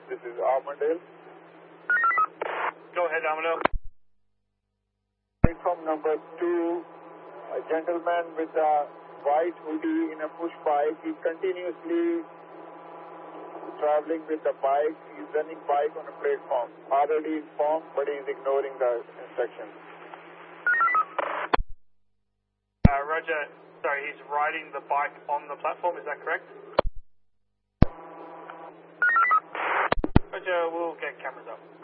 This is Armadale. Go ahead, Armadale. Platform number 2, a gentleman with a white hoodie in a push bike. He's continuously traveling with the bike. He's running bike on a platform. Already informed, but he's ignoring the instructions. Roger. Sorry, he's riding the bike on the platform, is that correct? Roger, we'll get cameras up.